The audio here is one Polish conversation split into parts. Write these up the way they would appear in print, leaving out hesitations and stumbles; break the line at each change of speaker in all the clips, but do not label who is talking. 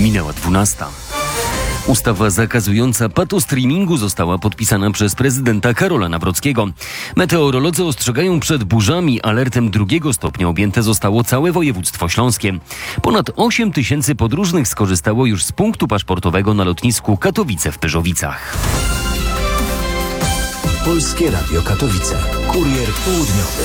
Minęła 12. Ustawa zakazująca patostreamingu została podpisana przez prezydenta Karola Nawrockiego. Meteorolodzy ostrzegają przed burzami. Alertem 2. stopnia objęte zostało całe województwo śląskie. Ponad 8 tysięcy podróżnych skorzystało już z punktu paszportowego na lotnisku Katowice w Pyrzowicach.
Polskie Radio Katowice. Kurier południowy.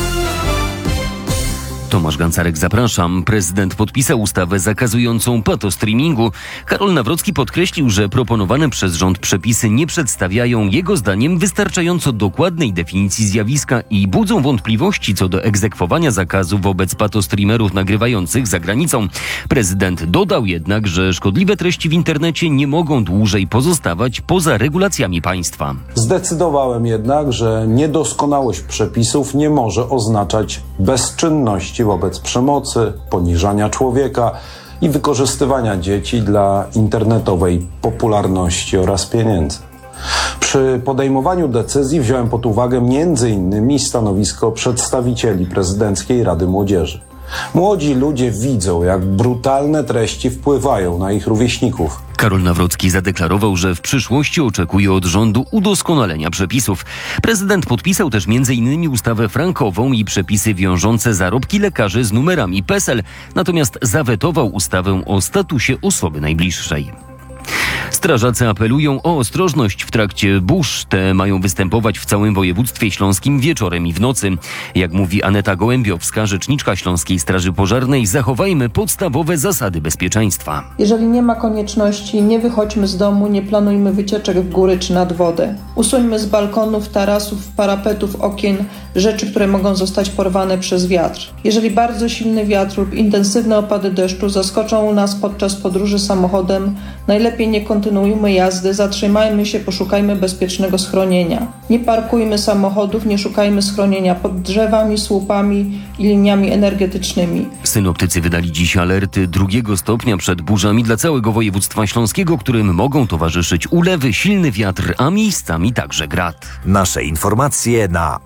Tomasz Gancarek, zapraszam. Prezydent podpisał ustawę zakazującą patostreamingu. Karol Nawrocki podkreślił, że proponowane przez rząd przepisy nie przedstawiają jego zdaniem wystarczająco dokładnej definicji zjawiska i budzą wątpliwości co do egzekwowania zakazu wobec patostreamerów nagrywających za granicą. Prezydent dodał jednak, że szkodliwe treści w internecie nie mogą dłużej pozostawać poza regulacjami państwa.
Zdecydowałem jednak, że niedoskonałość przepisów nie może oznaczać bezczynności wobec przemocy, poniżania człowieka i wykorzystywania dzieci dla internetowej popularności oraz pieniędzy. Przy podejmowaniu decyzji wziąłem pod uwagę m.in. stanowisko przedstawicieli Prezydenckiej Rady Młodzieży. Młodzi ludzie widzą, jak brutalne treści wpływają na ich rówieśników.
Karol Nawrocki zadeklarował, że w przyszłości oczekuje od rządu udoskonalenia przepisów. Prezydent podpisał też m.in. ustawę frankową i przepisy wiążące zarobki lekarzy z numerami PESEL, natomiast zawetował ustawę o statusie osoby najbliższej. Strażacy apelują o ostrożność w trakcie burz. Te mają występować w całym województwie śląskim wieczorem i w nocy. Jak mówi Aneta Gołębiowska, rzeczniczka Śląskiej Straży Pożarnej, zachowajmy podstawowe zasady bezpieczeństwa.
Jeżeli nie ma konieczności, nie wychodźmy z domu, nie planujmy wycieczek w góry czy nad wodę. Usuńmy z balkonów, tarasów, parapetów, okien rzeczy, które mogą zostać porwane przez wiatr. Jeżeli bardzo silny wiatr lub intensywne opady deszczu zaskoczą nas podczas podróży samochodem, najlepiej nie kontynuujmy jazdy, zatrzymajmy się, poszukajmy bezpiecznego schronienia. Nie parkujmy samochodów, nie szukajmy schronienia pod drzewami, słupami i liniami energetycznymi.
Synoptycy wydali dziś alerty 2. stopnia przed burzami dla całego województwa śląskiego, którym mogą towarzyszyć ulewy, silny wiatr, a miejscami także grad.
Nasze informacje na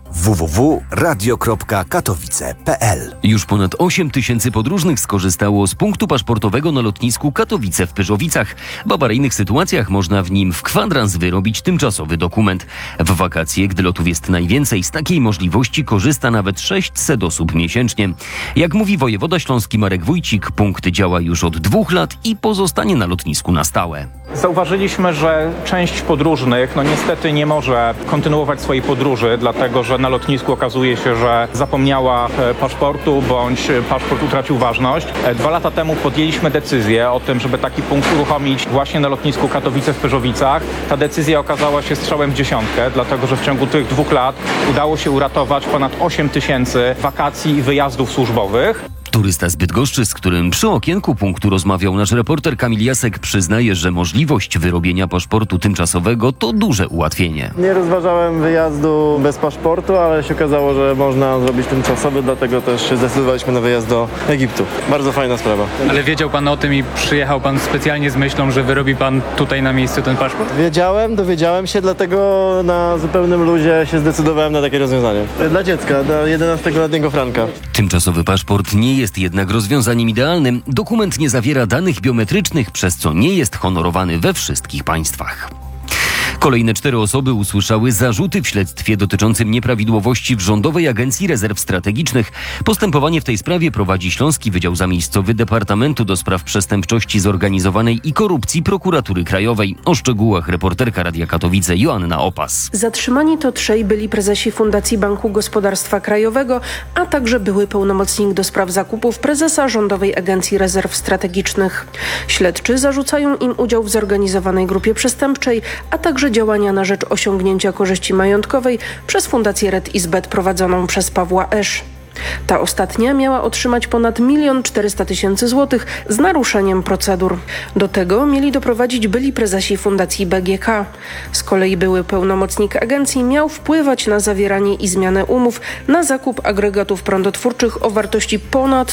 www.radio.katowice.pl.
Już ponad 8 tysięcy podróżnych skorzystało z punktu paszportowego na lotnisku Katowice w Pyrzowicach. W awaryjnych sytuacjach można w nim w kwadrans wyrobić tymczasowy dokument. W wakacje, gdy lotów jest najwięcej, z takiej możliwości korzysta nawet 600 osób miesięcznie. Jak mówi wojewoda śląski Marek Wójcik, punkt działa już od 2 lat i pozostanie na lotnisku na stałe.
Zauważyliśmy, że część podróżnych niestety nie może kontynuować swojej podróży, dlatego że na lotnisku okazuje się, że zapomniała paszportu bądź paszport utracił ważność. 2 lata temu podjęliśmy decyzję o tym, żeby taki punkt uruchomić właśnie na lotnisku Katowice w Pyrzowicach. Ta decyzja okazała się strzałem w dziesiątkę, dlatego że w ciągu tych 2 lat udało się uratować ponad 8 tysięcy wakacji i wyjazdów służbowych.
Turysta z Bydgoszczy, z którym przy okienku punktu rozmawiał nasz reporter Kamil Jasek, przyznaje, że możliwość wyrobienia paszportu tymczasowego to duże ułatwienie.
Nie rozważałem wyjazdu bez paszportu, ale się okazało, że można zrobić tymczasowy, dlatego też zdecydowaliśmy na wyjazd do Egiptu. Bardzo fajna sprawa.
Ale wiedział pan o tym i przyjechał pan specjalnie z myślą, że wyrobi pan tutaj na miejscu ten paszport?
Dowiedziałem się, dlatego na zupełnym luzie się zdecydowałem na takie rozwiązanie. Dla dziecka, dla 11-letniego Franka.
Tymczasowy paszport nie jest jednak rozwiązaniem idealnym. Dokument nie zawiera danych biometrycznych, przez co nie jest honorowany we wszystkich państwach. Kolejne 4 osoby usłyszały zarzuty w śledztwie dotyczącym nieprawidłowości w Rządowej Agencji Rezerw Strategicznych. Postępowanie w tej sprawie prowadzi Śląski Wydział Zamiejscowy Departamentu do Spraw Przestępczości Zorganizowanej i Korupcji Prokuratury Krajowej. O szczegółach reporterka Radia Katowice Joanna Opas.
Zatrzymani to 3 byli prezesi Fundacji Banku Gospodarstwa Krajowego, a także były pełnomocnik do spraw zakupów prezesa Rządowej Agencji Rezerw Strategicznych. Śledczy zarzucają im udział w zorganizowanej grupie przestępczej, a także działania na rzecz osiągnięcia korzyści majątkowej przez Fundację Red Izbet prowadzoną przez Pawła Esz. Ta ostatnia miała otrzymać ponad 1 400 000 złotych z naruszeniem procedur. Do tego mieli doprowadzić byli prezesi Fundacji BGK. Z kolei były pełnomocnik agencji miał wpływać na zawieranie i zmianę umów na zakup agregatów prądotwórczych o wartości ponad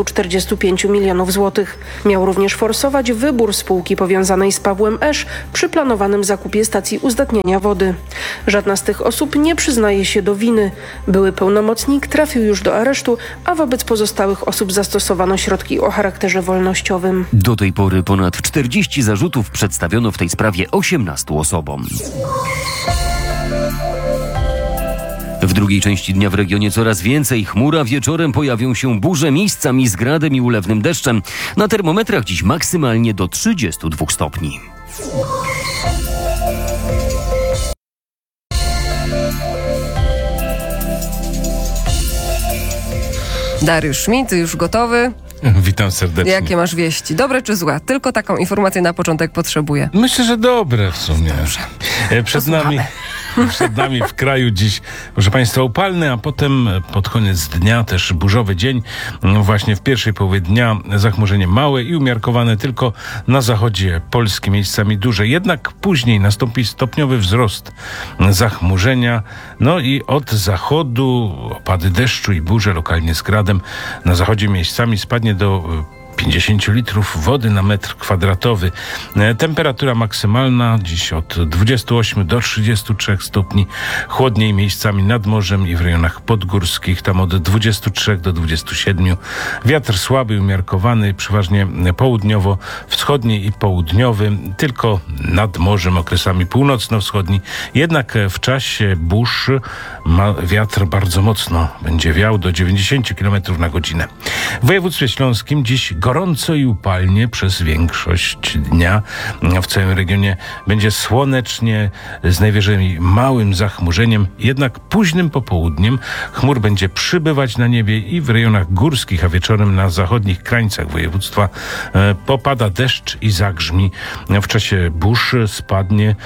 345 milionów złotych. Miał również forsować wybór spółki powiązanej z Pawłem Esz przy planowanym zakupie stacji uzdatniania wody. Żadna z tych osób nie przyznaje się do winy. Były pełnomocnik trafił już do do aresztu, a wobec pozostałych osób zastosowano środki o charakterze wolnościowym.
Do tej pory ponad 40 zarzutów przedstawiono w tej sprawie 18 osobom. W drugiej części dnia w regionie coraz więcej chmur, a wieczorem pojawią się burze, miejscami z gradem i ulewnym deszczem. Na termometrach dziś maksymalnie do 32 stopni.
Dariusz Schmidt, już gotowy?
Witam serdecznie.
Jakie masz wieści? Dobre czy złe? Tylko taką informację na początek potrzebuję.
Myślę, że dobre w sumie.
Dobrze.
Przed nami w kraju dziś, proszę Państwa, upalny, a potem pod koniec dnia też burzowy dzień. Właśnie w pierwszej połowie dnia zachmurzenie małe i umiarkowane, tylko na zachodzie Polski miejscami duże. Jednak później nastąpi stopniowy wzrost zachmurzenia. No i od zachodu opady deszczu i burze lokalnie z gradem. Na zachodzie miejscami spadnie do 50 litrów wody na metr kwadratowy. Temperatura maksymalna dziś od 28 do 33 stopni. Chłodniej miejscami nad morzem i w rejonach podgórskich, tam od 23 do 27. Wiatr słaby, umiarkowany, przeważnie południowo-wschodni i południowy, tylko nad morzem okresami północno-wschodni. Jednak w czasie burz wiatr bardzo mocno będzie wiał do 90 km na godzinę. W województwie śląskim dziś gorąco i upalnie przez większość dnia. W całym regionie będzie słonecznie, z najwyżej małym zachmurzeniem, jednak późnym popołudniem chmur będzie przybywać na niebie i w rejonach górskich, a wieczorem na zachodnich krańcach województwa popada deszcz i zagrzmi. W czasie burz spadnie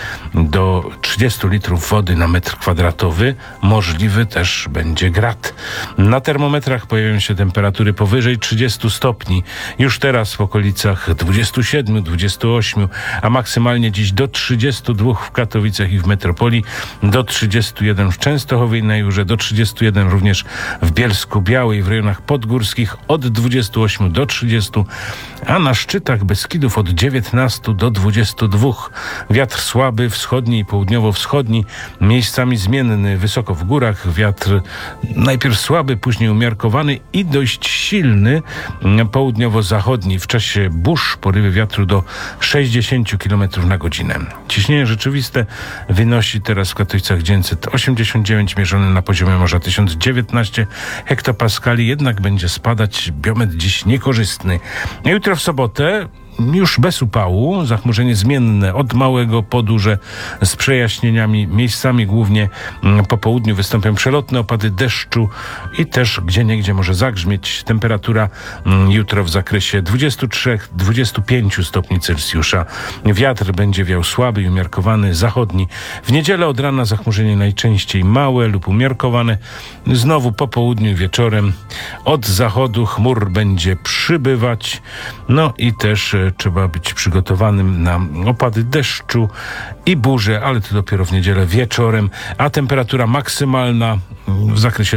do 30 litrów wody na metr kwadratowy. Możliwy też będzie grad. Na termometrach pojawią się temperatury powyżej 30 stopni. Już teraz w okolicach 27, 28, a maksymalnie dziś do 32 w Katowicach i w metropolii, do 31 w Częstochowie i na Jurze, do 31 również w Bielsku-Białej, w rejonach podgórskich od 28 do 30, a na szczytach Beskidów od 19 do 22. Wiatr słaby, wschodni i południowo-wschodni, miejscami zmienny, wysoko w górach. Wiatr najpierw słaby, później umiarkowany i dość silny, południowo-zachodni. W czasie burz porywy wiatru do 60 km na godzinę. Ciśnienie rzeczywiste wynosi teraz w Katowicach-Dzięcy 89, mierzone na poziomie morza 1019 hektopaskali, jednak będzie spadać. Biometr dziś niekorzystny. Jutro w sobotę już bez upału, zachmurzenie zmienne od małego po duże z przejaśnieniami. Miejscami głównie po południu wystąpią przelotne opady deszczu i też gdzieniegdzie może zagrzmieć. Temperatura jutro w zakresie 23-25 stopni Celsjusza. Wiatr będzie wiał słaby i umiarkowany, zachodni. W niedzielę od rana zachmurzenie najczęściej małe lub umiarkowane. Znowu po południu i wieczorem od zachodu chmur będzie przybywać. No i też trzeba być przygotowanym na opady deszczu i burze, ale to dopiero w niedzielę wieczorem, a temperatura maksymalna w zakresie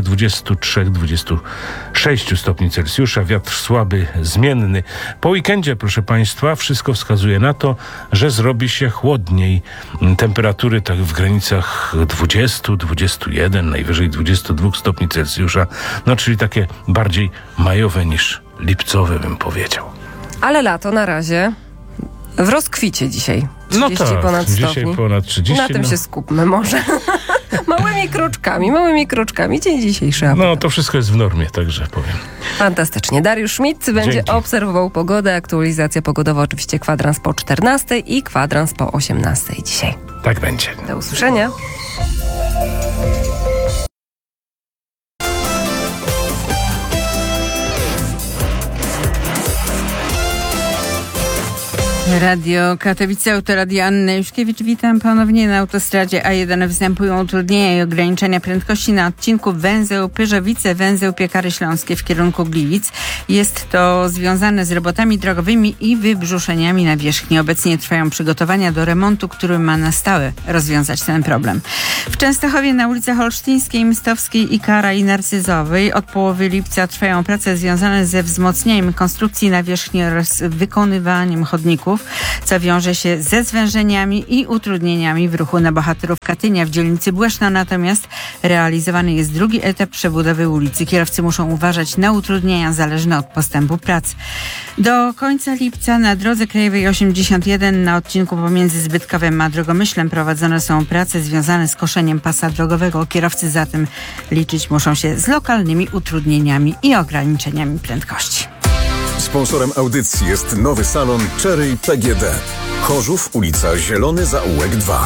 23-26 stopni Celsjusza. Wiatr słaby, zmienny. Po weekendzie, proszę Państwa, wszystko wskazuje na to, że zrobi się chłodniej. Temperatury tak w granicach 20, 21, najwyżej 22 stopni Celsjusza. No, czyli takie bardziej majowe niż lipcowe, bym powiedział.
Ale lato na razie w rozkwicie dzisiaj. 30
no tak,
ponad stopni.
Dzisiaj ponad 30.
Na tym się skupmy może. małymi kroczkami. Dzień dzisiejszy.
No to wszystko jest w normie, także powiem.
Fantastycznie. Dariusz Schmidt będzie obserwował pogodę. Aktualizacja pogodowa oczywiście kwadrans po 14 i kwadrans po 18 dzisiaj.
Tak będzie.
Do usłyszenia.
Radio Katowice, Autoradio Anna Juszkiewicz. Witam ponownie. Na autostradzie A1 występują utrudnienia i ograniczenia prędkości na odcinku węzeł Pyrzowice, węzeł Piekary Śląskie w kierunku Gliwic. Jest to związane z robotami drogowymi i wybrzuszeniami nawierzchni. Obecnie trwają przygotowania do remontu, który ma na stałe rozwiązać ten problem. W Częstochowie na ulicach Olsztyńskiej, Mstowskiej, Ikara i Narcyzowej od połowy lipca trwają prace związane ze wzmocnieniem konstrukcji nawierzchni oraz wykonywaniem chodników. przepisów, co wiąże się ze zwężeniami i utrudnieniami w ruchu na bohaterów Katynia w dzielnicy Błeszna. Natomiast realizowany jest drugi etap przebudowy ulicy. Kierowcy muszą uważać na utrudnienia zależne od postępu prac. Do końca lipca na drodze krajowej 81 na odcinku pomiędzy Zbytkowem a Drogomyślem prowadzone są prace związane z koszeniem pasa drogowego. Kierowcy zatem liczyć muszą się z lokalnymi utrudnieniami i ograniczeniami prędkości.
Sponsorem audycji jest nowy salon Cherry PGD. Chorzów, ulica Zielony Zaułek 2.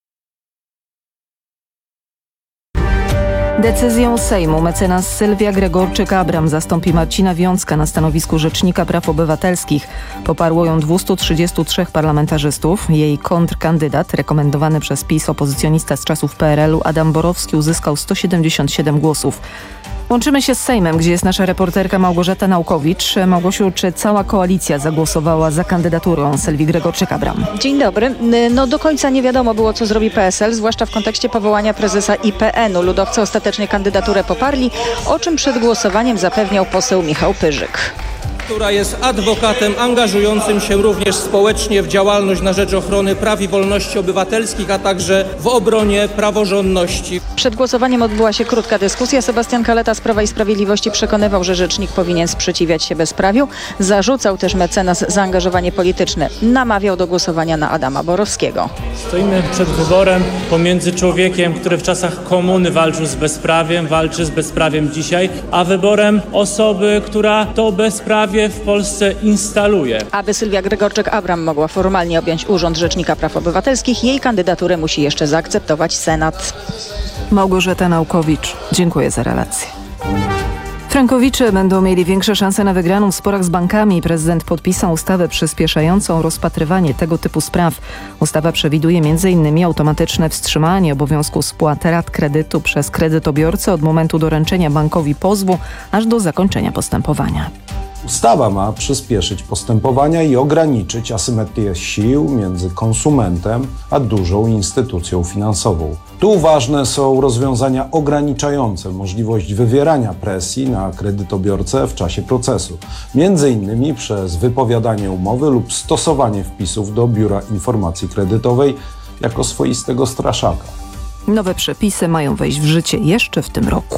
Decyzją Sejmu mecenas Sylwia Gregorczyk-Abram zastąpi Marcina Wiącka na stanowisku Rzecznika Praw Obywatelskich. Poparło ją 233 parlamentarzystów. Jej kontrkandydat, rekomendowany przez PiS opozycjonista z czasów PRL-u Adam Borowski, uzyskał 177 głosów. Łączymy się z Sejmem, gdzie jest nasza reporterka Małgorzata Naukowicz. Małgosiu, czy cała koalicja zagłosowała za kandydaturą Sylwii Gregorczyk-Abram?
Dzień dobry. No do końca nie wiadomo było, co zrobi PSL, zwłaszcza w kontekście powołania prezesa IPN-u. Ludowcy ostatecznie kandydaturę poparli, o czym przed głosowaniem zapewniał poseł Michał Pyrzyk.
Która jest adwokatem angażującym się również społecznie w działalność na rzecz ochrony praw i wolności obywatelskich, a także w obronie praworządności.
Przed głosowaniem odbyła się krótka dyskusja. Sebastian Kaleta z Prawa i Sprawiedliwości przekonywał, że rzecznik powinien sprzeciwiać się bezprawiu. Zarzucał też mecenas zaangażowanie polityczne. Namawiał do głosowania na Adama Borowskiego.
Stoimy przed wyborem pomiędzy człowiekiem, który w czasach komuny walczył z bezprawiem, walczy z bezprawiem dzisiaj, a wyborem osoby, która to bezprawie w Polsce instaluje.
Aby Sylwia Gregorczyk-Abram mogła formalnie objąć urząd Rzecznika Praw Obywatelskich, jej kandydaturę musi jeszcze zaakceptować Senat.
Małgorzata Naukowicz, dziękuję za relację. Frankowicze będą mieli większe szanse na wygraną w sporach z bankami. Prezydent podpisał ustawę przyspieszającą rozpatrywanie tego typu spraw. Ustawa przewiduje m.in. automatyczne wstrzymanie obowiązku spłaty rat kredytu przez kredytobiorcę od momentu doręczenia bankowi pozwu aż do zakończenia postępowania.
Ustawa ma przyspieszyć postępowania i ograniczyć asymetrię sił między konsumentem a dużą instytucją finansową. Tu ważne są rozwiązania ograniczające możliwość wywierania presji na kredytobiorcę w czasie procesu, m.in. przez wypowiadanie umowy lub stosowanie wpisów do Biura Informacji Kredytowej jako swoistego straszaka.
Nowe przepisy mają wejść w życie jeszcze w tym roku.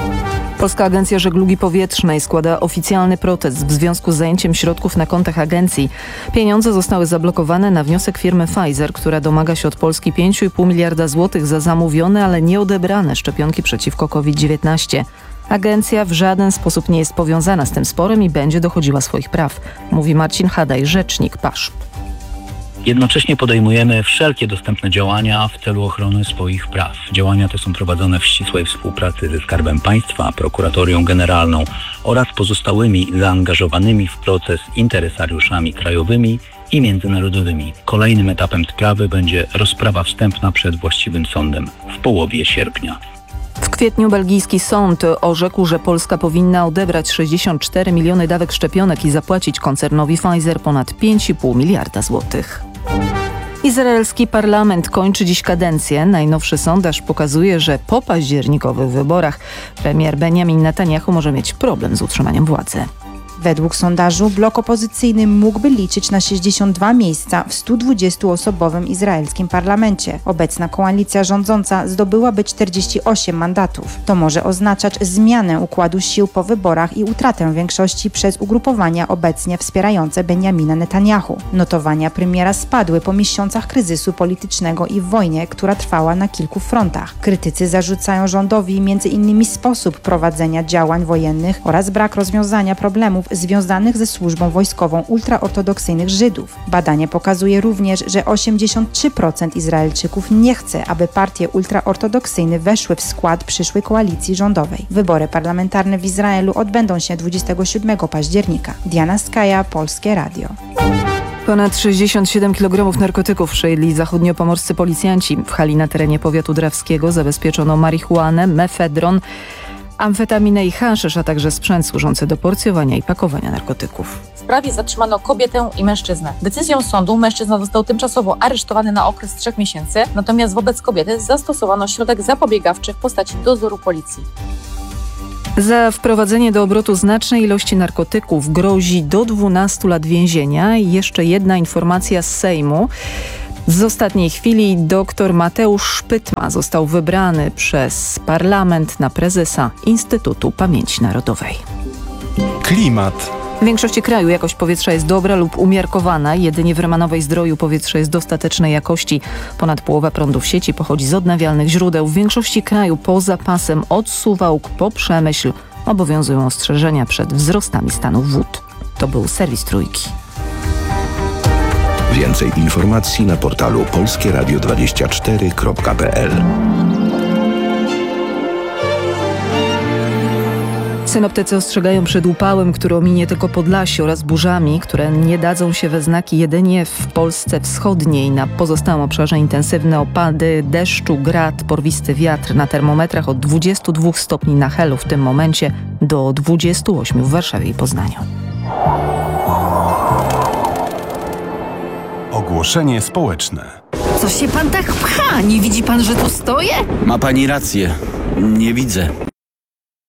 Polska Agencja Żeglugi Powietrznej składa oficjalny protest w związku z zajęciem środków na kontach agencji. Pieniądze zostały zablokowane na wniosek firmy Pfizer, która domaga się od Polski 5,5 miliarda złotych za zamówione, ale nie odebrane szczepionki przeciwko COVID-19. Agencja w żaden sposób nie jest powiązana z tym sporem i będzie dochodziła swoich praw, mówi Marcin Hadaj, rzecznik PAŻP.
Jednocześnie podejmujemy wszelkie dostępne działania w celu ochrony swoich praw. Działania te są prowadzone w ścisłej współpracy ze Skarbem Państwa, Prokuratorią Generalną oraz pozostałymi zaangażowanymi w proces interesariuszami krajowymi i międzynarodowymi. Kolejnym etapem sprawy będzie rozprawa wstępna przed właściwym sądem w połowie sierpnia.
W kwietniu belgijski sąd orzekł, że Polska powinna odebrać 64 miliony dawek szczepionek i zapłacić koncernowi Pfizer ponad 5,5 miliarda złotych. Izraelski parlament kończy dziś kadencję. Najnowszy sondaż pokazuje, że po październikowych wyborach premier Benjamin Netanyahu może mieć problem z utrzymaniem władzy.
Według sondażu blok opozycyjny mógłby liczyć na 62 miejsca w 120-osobowym izraelskim parlamencie. Obecna koalicja rządząca zdobyłaby 48 mandatów. To może oznaczać zmianę układu sił po wyborach i utratę większości przez ugrupowania obecnie wspierające Benjamina Netanyahu. Notowania premiera spadły po miesiącach kryzysu politycznego i wojnie, która trwała na kilku frontach. Krytycy zarzucają rządowi m.in. sposób prowadzenia działań wojennych oraz brak rozwiązania problemów związanych ze służbą wojskową ultraortodoksyjnych Żydów. Badanie pokazuje również, że 83% Izraelczyków nie chce, aby partie ultraortodoksyjne weszły w skład przyszłej koalicji rządowej. Wybory parlamentarne w Izraelu odbędą się 27 października. Diana Skaja, Polskie Radio.
Ponad 67 kg narkotyków przejęli zachodniopomorscy policjanci. W hali na terenie powiatu drawskiego zabezpieczono marihuanę, mefedron, amfetaminę i haszysz, a także sprzęt służący do porcjowania i pakowania narkotyków.
W sprawie zatrzymano kobietę i mężczyznę. Decyzją sądu mężczyzna został tymczasowo aresztowany na okres 3 miesięcy, natomiast wobec kobiety zastosowano środek zapobiegawczy w postaci dozoru policji.
Za wprowadzenie do obrotu znacznej ilości narkotyków grozi do 12 lat więzienia. I jeszcze jedna informacja z Sejmu. Z ostatniej chwili dr Mateusz Szpytma został wybrany przez parlament na prezesa Instytutu Pamięci Narodowej.
Klimat.
W większości kraju jakość powietrza jest dobra lub umiarkowana. Jedynie w Romanowej Zdroju powietrze jest dostatecznej jakości. Ponad połowa prądu w sieci pochodzi z odnawialnych źródeł. W większości kraju poza pasem od Suwałk po Przemyśl obowiązują ostrzeżenia przed wzrostami stanu wód. To był serwis Trójki.
Więcej informacji na portalu polskieradio24.pl.
Synoptycy ostrzegają przed upałem, który ominie tylko Podlasie, oraz burzami, które nie dadzą się we znaki jedynie w Polsce wschodniej. Na pozostałym obszarze intensywne opady deszczu, grad, porwisty wiatr. Na termometrach od 22 stopni na Helu w tym momencie do 28 w Warszawie i Poznaniu.
Ogłoszenie społeczne.
Co się pan tak pcha? Nie widzi pan, że tu stoję?
Ma pani rację. Nie widzę.